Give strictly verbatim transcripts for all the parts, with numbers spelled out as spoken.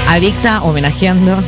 Adicta homenajeando.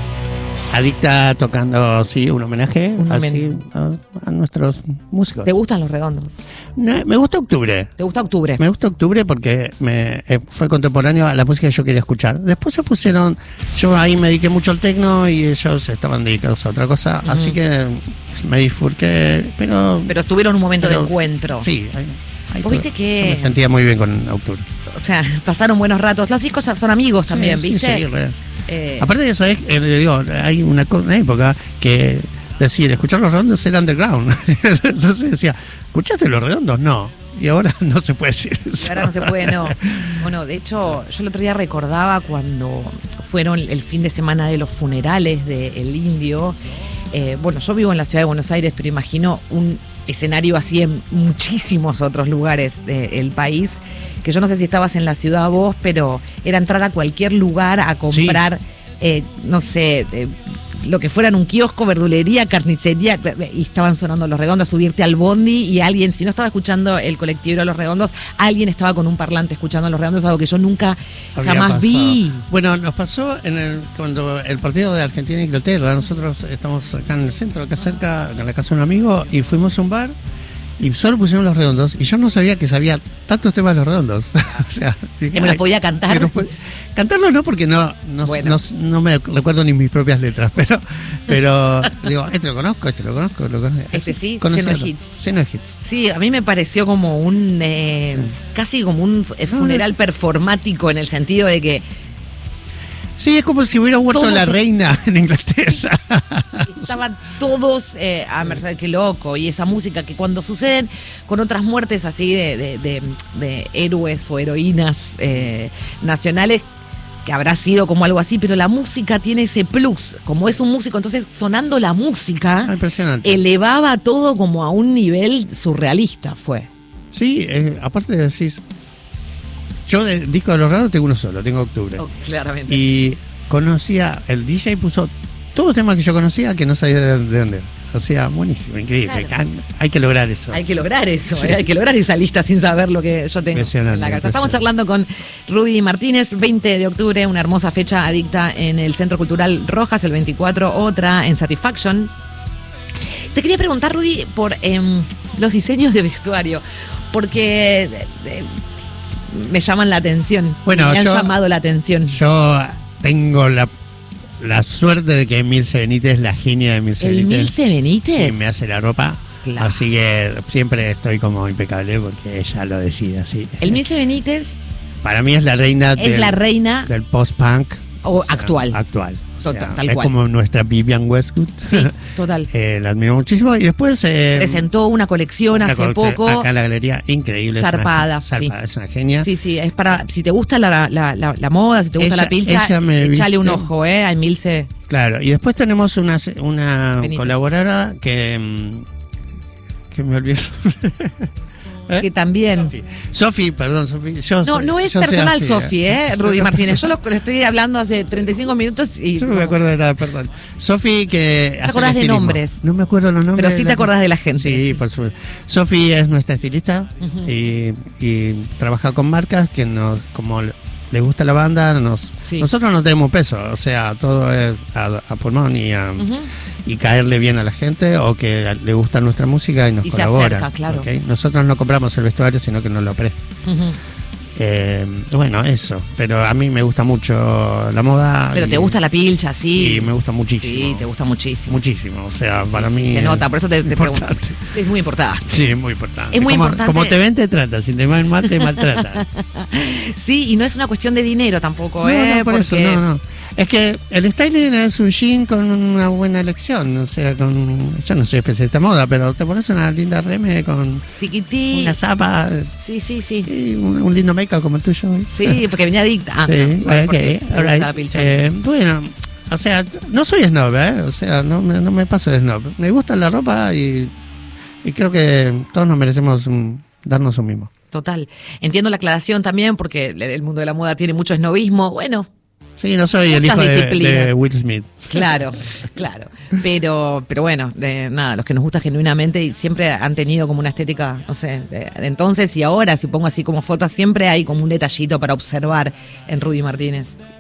Adicta tocando, sí, un homenaje Un así a, a nuestros músicos. ¿Te gustan los redondos? No, me gusta octubre. ¿Te gusta octubre? Me gusta octubre porque me eh, fue contemporáneo a la música que yo quería escuchar. Después se pusieron, yo ahí me dediqué mucho al techno y ellos estaban dedicados a otra cosa, uh-huh. así que me disfurqué, pero... Pero estuvieron un momento pero, de encuentro. Sí. Ahí, ahí ¿Vos viste que...? Yo me sentía muy bien con octubre. O sea, pasaron buenos ratos. Los discos son amigos también, sí, ¿viste? Sí, sí, re. Eh, Aparte de eso, es, eh, digo, hay una, una época que decir, escuchar los redondos era underground. Entonces decía, ¿escuchaste los redondos? No. Y ahora no se puede decir eso. Y ahora no se puede, no. Bueno, de hecho, yo el otro día recordaba cuando fueron el fin de semana de los funerales de El Indio. Eh, bueno, yo vivo en la ciudad de Buenos Aires, pero imagino un escenario así en muchísimos otros lugares del país. Que yo no sé si estabas en la ciudad vos, pero era entrar a cualquier lugar a comprar, sí. eh, no sé, eh, lo que fuera en un kiosco, verdulería, carnicería, y estaban sonando Los Redondos, subirte al bondi y alguien, si no estaba escuchando el colectivo de Los Redondos, alguien estaba con un parlante escuchando Los Redondos, algo que yo nunca Había jamás pasado. vi. Bueno, nos pasó en el cuando el partido de Argentina e Inglaterra. Nosotros estamos acá en el centro, acá cerca, en la casa de un amigo, y fuimos a un bar. Y solo pusieron Los Redondos y yo no sabía que sabía tantos temas de Los Redondos. O sea, que me los podía cantar. No puede, cantarlo no, porque no no, bueno. no no me recuerdo ni mis propias letras, pero pero digo, este lo conozco, este lo conozco, lo conozco. Este sí, Conocido, lleno de hits. Lleno de hits. Sí, a mí me pareció como un eh, sí. casi como un funeral performático en el sentido de que sí, es como si hubiera muerto la se... reina en Inglaterra. Estaban todos eh, a merced, qué loco. Y esa música que cuando suceden con otras muertes así de, de, de, de héroes o heroínas eh, nacionales, que habrá sido como algo así, pero la música tiene ese plus. Como es un músico, entonces sonando la música, ah, impresionante. Elevaba todo como a un nivel surrealista, fue. Sí, eh, aparte decís... Yo de disco de Los Redondos tengo uno solo, tengo Octubre. Oh, claramente. Y conocía, el D J puso todos los temas que yo conocía que no sabía de, de dónde. O sea, buenísimo, increíble. Claro. Hay que lograr eso. Hay que lograr eso, sí. eh, hay que lograr esa lista sin saber lo que yo tengo en la casa. Estamos charlando con Rudy Martínez, veinte de octubre, una hermosa fecha Adicta en el Centro Cultural Rojas, el veinticuatro, otra en Satisfaction. Te quería preguntar, Rudy, por eh, los diseños de vestuario, porque... Eh, me llaman la atención. Bueno, me han yo, llamado la atención. Yo tengo la, la suerte de que Emilce Benítez, la genia de Emilce Benítez. ¿Emilce Benítez? Sí, me hace la ropa. Claro. Así que siempre estoy como impecable porque ella lo decide así. Emilce Benítez. Para mí es la reina, es del, la reina del post-punk. O, o sea, actual. Actual. O sea, total, tal es cual. como nuestra Vivian Westwood. Sí, total. eh, la admiro muchísimo. Y después... Eh, presentó una colección una hace colección, poco. Acá en la galería, increíble. Zarpada, es una, zarpada, sí. Es una genia. Sí, sí, es para... Si te gusta la, la, la, la moda, si te gusta ella, la pilcha, échale un ojo, ¿eh? A Emilce. Claro, y después tenemos una, una colaboradora que... que me olvidé. ¿Eh? Que también. Sofi, perdón, Sofi. Yo no, soy, no es yo personal, así, Sofi, ¿eh? Rudy Martínez. Yo lo, lo estoy hablando hace treinta y cinco minutos y. Yo no me acuerdo de nada, perdón. Sofi, que. ¿Te acordás de nombres? No me acuerdo los nombres. Pero sí te acordás de la gente. Sí, por supuesto. Sofi es nuestra estilista uh-huh. y, y trabaja con marcas que nos. Como le gusta la banda, nos sí. nosotros no tenemos peso, o sea, todo es a, a pulmón y a. Uh-huh. Y caerle bien a la gente o que le gusta nuestra música y nos y colabora. Se acerca, claro. ¿Okay? Nosotros no compramos el vestuario, sino que nos lo prestan. Uh-huh. eh, bueno, eso. Pero a mí me gusta mucho la moda. Pero y, te gusta la pilcha, sí. Sí, me gusta muchísimo. Sí, te gusta muchísimo. Muchísimo. O sea, sí, para sí, mí. Se nota, por eso te, te pregunto. Es muy importante. Sí, es muy importante. Es muy como, importante. Como te ven, te trata. Si te ven mal, te maltrata. Sí, y no es una cuestión de dinero tampoco, no, ¿eh? No, por Porque... eso, no, no. Es que el styling es un jean con una buena elección, o sea, con yo no soy especialista en moda, pero te pones una linda reme con Tiquití. Una zapa. Sí, sí, sí. Y un, un lindo make-up como el tuyo. Sí, porque venía adicta. Ah, sí, no, bueno, okay, right. eh, bueno, o sea, no soy snob, ¿eh? O sea, no, no me paso de snob. Me gusta la ropa y, y creo que todos nos merecemos un, darnos un mimo. Total. Entiendo la aclaración también, porque el mundo de la moda tiene mucho snobismo. Bueno. Sí, no soy el hijo de, de Will Smith. Claro, claro. Pero, pero bueno, de, nada, los que nos gusta genuinamente y siempre han tenido como una estética, no sé, de, de entonces y ahora, si pongo así como fotos, siempre hay como un detallito para observar en Rudy Martínez.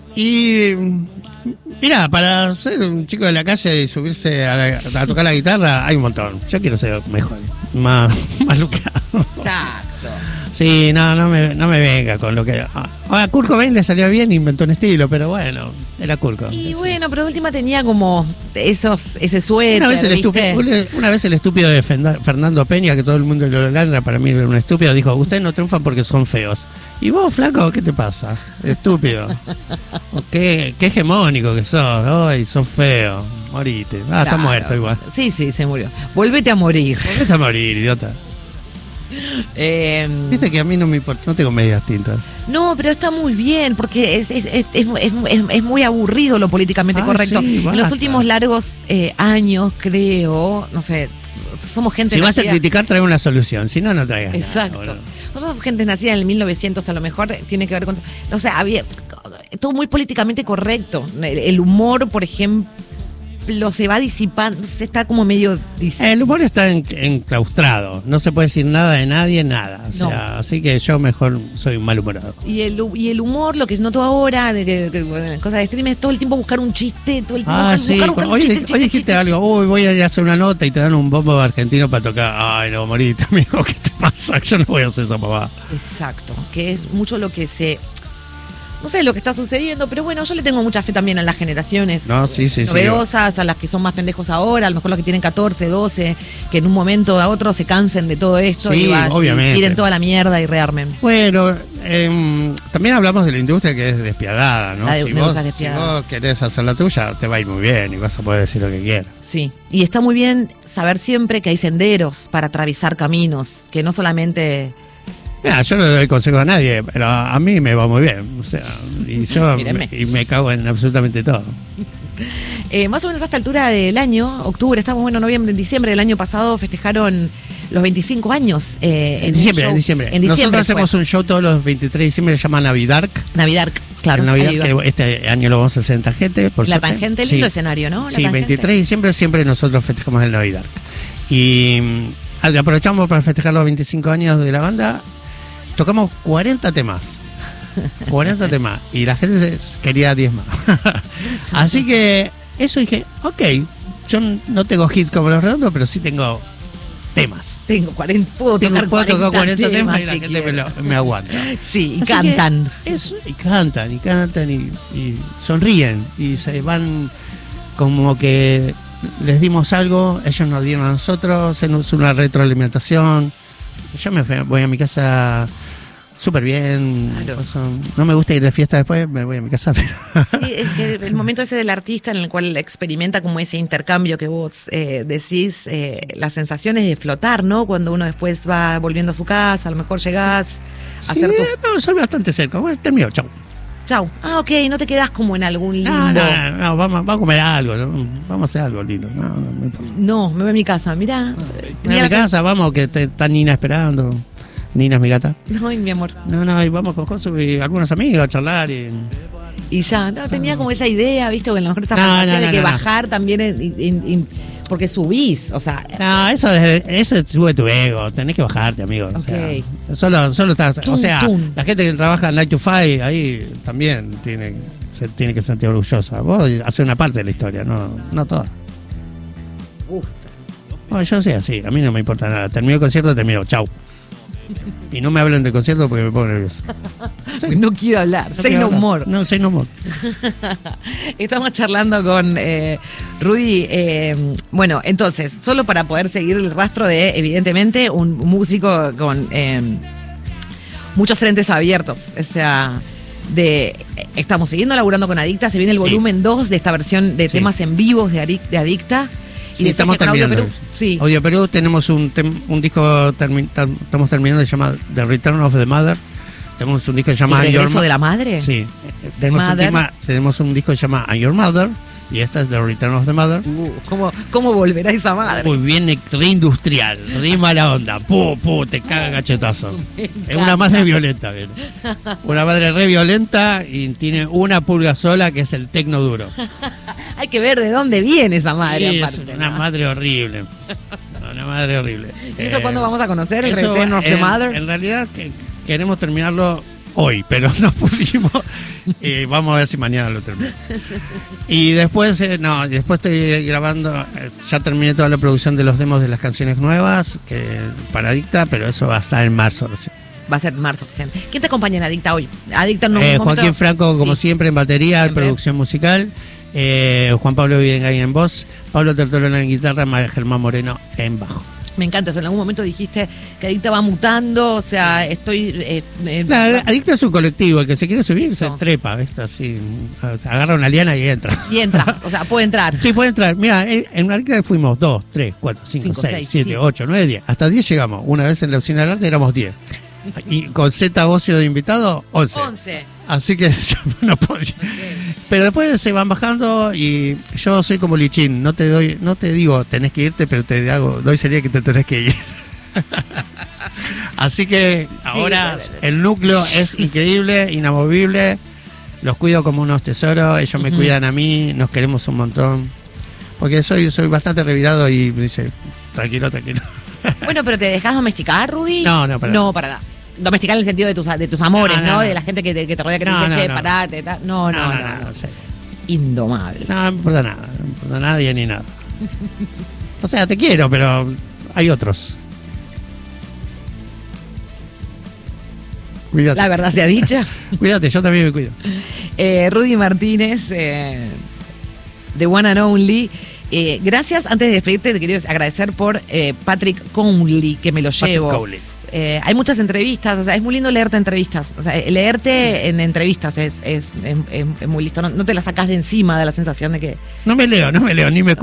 Y mira, para ser un chico de la calle y subirse a, la, a tocar la guitarra, hay un montón. Yo quiero ser mejor, más, más lucado. Exacto. Sí, no, no me, no me venga con lo que... A Kurt Cobain le salió bien, inventó un estilo, pero bueno, era Kurt Cobain. Y sí. bueno, pero de última tenía como esos, ese suéter, una vez, el ¿viste? estúpido, una vez el estúpido de Fernando Peña, que todo el mundo lo ladra, para mí era un estúpido, dijo, ustedes no triunfan porque son feos. ¿Y vos, flaco, qué te pasa? Estúpido. qué, qué hegemónico que sos. Ay, sos feo. Morite. Ah, claro. Está muerto igual. Sí, sí, se murió. Volvete a morir. Volvete a morir, idiota. Eh, Viste que a mí no me importa, no tengo medias tintas. No, pero está muy bien, porque es, es, es, es, es, es muy aburrido lo políticamente ah, correcto. Sí, en los últimos largos eh, años, creo, no sé, somos gente Si nacida... vas a criticar, trae una solución, si no, no traigas Exacto. nada. Nosotros somos gente nacida en el mil novecientos, a lo mejor tiene que ver con... O sea, había todo muy políticamente correcto. El, el humor, por ejemplo, se va disipando, se está como medio... Dis... El humor está en, enclaustrado, no se puede decir nada de nadie, nada. O sea, no. Así que yo mejor soy un malhumorado. Y el, y el humor, lo que se noto ahora, de que, que cosas de streaming, es todo el tiempo buscar un chiste, todo el tiempo ah, buscar, sí. buscar, buscar hoy, un chiste, hoy chiste, dijiste chiste, algo, uy, voy a ir a hacer una nota y te dan un bombo argentino para tocar. Ay, no, morite, amigo, ¿qué te pasa? Yo no voy a hacer esa papá. Exacto, que es mucho lo que se... No sé lo que está sucediendo, pero bueno, yo le tengo mucha fe también a las generaciones no, sí, sí, novedosas, sí. a las que son más pendejos ahora, a lo mejor los que tienen catorce, doce, que en un momento a otro se cansen de todo esto sí, y, vas, obviamente. y tiren toda la mierda y rearmen. Bueno, eh, también hablamos de la industria que es despiadada, ¿no? La de, si, de vos, despiadada. si vos querés hacer la tuya, te va a ir muy bien y vas a poder decir lo que quieras. Sí, y está muy bien saber siempre que hay senderos para atravesar caminos, que no solamente... Mira, yo no le doy consejo a nadie, pero a mí me va muy bien. O sea, y yo me, y me cago en absolutamente todo. Eh, más o menos a esta altura del año, octubre, estamos bueno, noviembre, en diciembre del año pasado festejaron los veinticinco años. Eh, en, diciembre, en diciembre, en diciembre. Nosotros fue. hacemos un show todos los veintitrés de diciembre, se llama Navidark. Navidark, claro. Navidark, que este año lo vamos a hacer en Tangente. Por la suerte. Tangente, lindo sí. escenario, ¿no? La sí, Tangente. veintitrés de diciembre siempre nosotros festejamos el Navidark. Y aprovechamos para festejar los veinticinco años de la banda. Tocamos cuarenta temas. cuarenta temas. Y la gente se quería diez más. Así que eso dije, ok, yo no tengo hits como Los Redondos, pero sí tengo temas. Tengo cuarenta, puedo tengo, tocar puedo cuarenta, tocar cuarenta temas, temas si y la gente quiero. me, lo, me aguanta. Sí, y así cantan. Eso, y cantan, y cantan, y, y sonríen. Y se van como que les dimos algo, ellos nos dieron a nosotros, es una retroalimentación. Yo me fui, voy a mi casa súper bien. Claro. No me gusta ir de fiesta después, me voy a mi casa. Pero... Sí, es que el momento ese del artista en el cual experimenta como ese intercambio que vos eh, decís, eh, las sensaciones de flotar, ¿no? Cuando uno después va volviendo a su casa, a lo mejor llegás sí. a hacer tu... No, soy bastante cerca. Bueno, termino, chau. Chau. Ah, ok, no te quedás como en algún limbo. No, no, no, no vamos, vamos a comer algo, ¿no? Vamos a hacer algo lindo. No, no, no importa. No, me voy a mi casa, mirá. Me voy a mi casa, vamos, que te, está Nina esperando. Nina es mi gata. No, mi amor. No, no, y vamos con Josu y algunos amigos a charlar y... Y ya, no, tenía como esa idea, ¿viste? Que a lo mejor esa no, fantasía no, no, de que no, bajar no. también, en, en, en, porque subís, o sea... No, eso, eso sube tu ego, tenés que bajarte, amigo. Okay. O sea, solo, solo estás... Tum, o sea, tum. La gente que trabaja en nine to five, ahí también tiene, se tiene que sentir orgullosa. Vos haces una parte de la historia, no, no toda. Uf. No, yo soy así, a mí no me importa nada. Termino el concierto, termino, chau. Y no me hablen del concierto porque me pongo nervioso. Sí. No quiero hablar, no say no more. No, say no more. Estamos charlando con eh, Rudy. Eh, bueno, entonces, solo para poder seguir el rastro de, evidentemente, un músico con eh, muchos frentes abiertos. O sea, de estamos siguiendo laburando con Adicta. Se viene el volumen dos sí. de esta versión de sí. temas en vivos de, Adic- de Adicta. Y sí, estamos terminando. Audio Perú, sí. Audio Perú tenemos un, tem- un disco, termi- tam- estamos terminando, se llama The Return of the Mother. Tenemos un disco que se llama ¿El regreso de la madre? Sí. Del tenemos, Mother. Un tema, tenemos un disco que se llama I'm Your Mother. Y esta es The Return of the Mother. Uh, ¿cómo, ¿Cómo volverá esa madre? Muy bien, re industrial, re mala onda. Pu, pu, te caga cachetazo. Es una madre violenta, ¿bien? Una madre re violenta y tiene una pulga sola que es el tecno duro. Hay que ver de dónde viene esa madre. Sí, aparte, es una ¿no? madre horrible. Una madre horrible. ¿Y eso eh, cuándo vamos a conocer? ¿El Return of the en, Mother? En realidad que, queremos terminarlo hoy, pero no pudimos. Y vamos a ver si mañana lo termino. Y después, eh, no, después estoy grabando, eh, ya terminé toda la producción de los demos de las canciones nuevas que, para Adicta, pero eso va a estar en marzo recién. Va a ser marzo recién. ¿Quién te acompaña en Adicta hoy? Adicta en un eh, momento... Joaquín Franco, como sí. siempre, en batería, en Siempre. producción musical. Eh, Juan Pablo Videngay en voz. Pablo Tertolona en guitarra. María Germán Moreno en bajo. Me encanta eso. En algún momento dijiste que Adicta va mutando, o sea, estoy... Eh, eh, Claro, Adicta es un colectivo, el que se quiere subir Eso. se trepa, ¿viste? Así, o sea, agarra una liana y entra. Y entra, o sea, puede entrar. Sí, puede entrar. Mira, en Adicta fuimos dos, tres, cuatro, cinco, Cinco, seis, seis, siete, sí. ocho, nueve, diez. Hasta diez llegamos. Una vez en la Usina del Arte éramos diez. Y con Z Bocio de invitado, once. once. Así que yo no podía. Okay. Pero después se van bajando y yo soy como Lichín. No te doy, no te digo tenés que irte, pero te hago, doy sería que te tenés que ir. Así que ahora sí, el núcleo es increíble, inamovible. Los cuido como unos tesoros, ellos me uh-huh. cuidan a mí, nos queremos un montón. Porque soy, soy bastante revirado y me dice, tranquilo, tranquilo. Bueno, pero ¿te dejás domesticar, Rudy? No, no, para No, nada. para nada. Domesticar en el sentido de tus, de tus amores, No, ¿no? no, no. De la gente que te, que te rodea, que te No, dice, no, che, no. parate, ta. No, no, no. no, no, no, no sé. Indomable. No, no me importa nada, no me importa nadie ni nada. O sea, te quiero, pero hay otros. Cuídate. La verdad sea dicha. Cuídate, yo también me cuido. Eh, Rudy Martínez, eh, The One and Only. Eh, gracias, antes de despedirte, te quería agradecer por eh, Patrick Cowley, que me lo llevo. Patrick Cowley. Eh, hay muchas entrevistas, o sea, es muy lindo leerte entrevistas. O sea, leerte en entrevistas es, es, es, es, es muy listo. No, no te la sacás de encima, da la sensación de que... No me leo, no me leo, ni me